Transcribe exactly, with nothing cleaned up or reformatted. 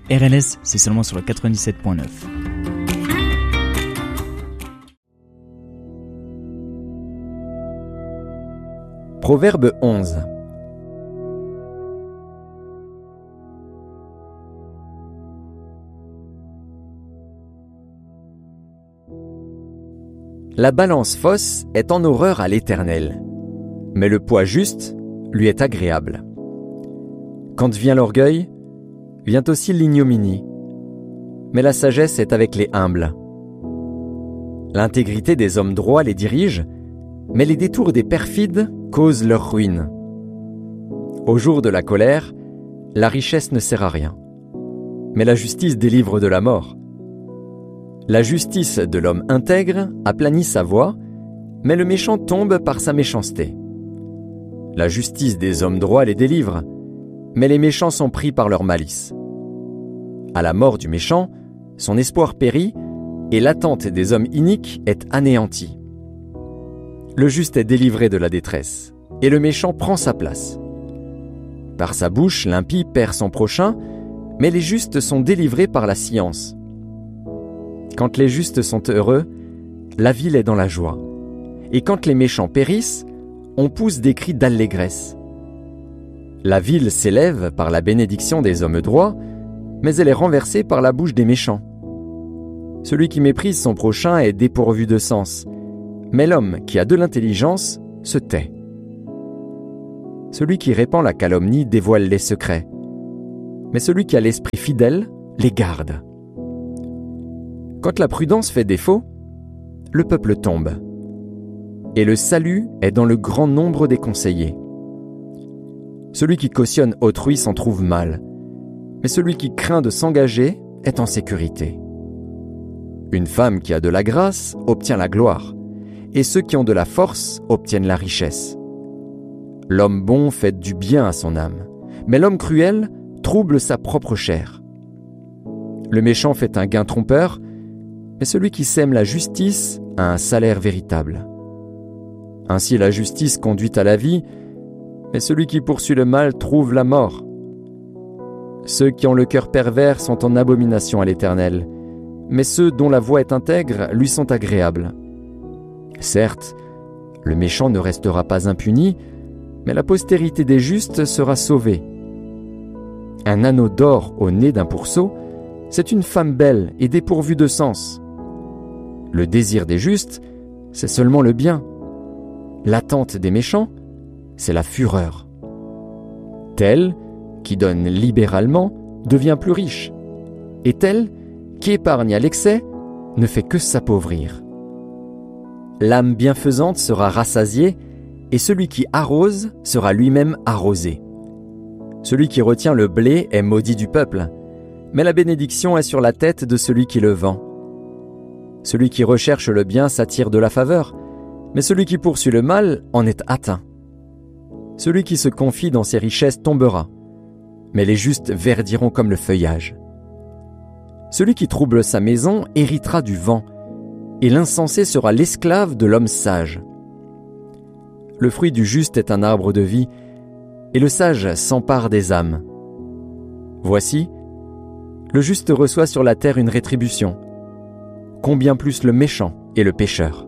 R L S, c'est seulement sur le quatre-vingt-dix-sept point neuf. Proverbe onze. La balance fausse est en horreur à l'Éternel, mais le poids juste lui est agréable. Quand vient l'orgueil, vient aussi l'ignominie, mais la sagesse est avec les humbles. L'intégrité des hommes droits les dirige, mais les détours des perfides causent leur ruine. Au jour de la colère, la richesse ne sert à rien, mais la justice délivre de la mort. La justice de l'homme intègre aplanit sa voie, mais le méchant tombe par sa méchanceté. La justice des hommes droits les délivre, mais les méchants sont pris par leur malice. À la mort du méchant, son espoir périt, et l'attente des hommes iniques est anéantie. Le juste est délivré de la détresse, et le méchant prend sa place. Par sa bouche, l'impie perd son prochain, mais les justes sont délivrés par la science. Quand les justes sont heureux, la ville est dans la joie. Et quand les méchants périssent, on pousse des cris d'allégresse. La ville s'élève par la bénédiction des hommes droits, mais elle est renversée par la bouche des méchants. Celui qui méprise son prochain est dépourvu de sens, mais l'homme qui a de l'intelligence se tait. Celui qui répand la calomnie dévoile les secrets, mais celui qui a l'esprit fidèle les garde. Quand la prudence fait défaut, le peuple tombe, et le salut est dans le grand nombre des conseillers. Celui qui cautionne autrui s'en trouve mal, mais celui qui craint de s'engager est en sécurité. Une femme qui a de la grâce obtient la gloire, et ceux qui ont de la force obtiennent la richesse. L'homme bon fait du bien à son âme, mais l'homme cruel trouble sa propre chair. Le méchant fait un gain trompeur, mais celui qui sème la justice a un salaire véritable. Ainsi la justice conduit à la vie, mais celui qui poursuit le mal trouve la mort. Ceux qui ont le cœur pervers sont en abomination à l'Éternel, mais ceux dont la voie est intègre lui sont agréables. Certes, le méchant ne restera pas impuni, mais la postérité des justes sera sauvée. Un anneau d'or au nez d'un pourceau, c'est une femme belle et dépourvue de sens. Le désir des justes, c'est seulement le bien. L'attente des méchants, c'est la fureur. Tel qui donne libéralement devient plus riche, et tel qui épargne à l'excès ne fait que s'appauvrir. L'âme bienfaisante sera rassasiée, et celui qui arrose sera lui-même arrosé. Celui qui retient le blé est maudit du peuple, mais la bénédiction est sur la tête de celui qui le vend. Celui qui recherche le bien s'attire de la faveur, mais celui qui poursuit le mal en est atteint. Celui qui se confie dans ses richesses tombera, mais les justes verdiront comme le feuillage. Celui qui trouble sa maison héritera du vent, et l'insensé sera l'esclave de l'homme sage. Le fruit du juste est un arbre de vie, et le sage s'empare des âmes. Voici, le juste reçoit sur la terre une rétribution, combien plus le méchant et le pécheur.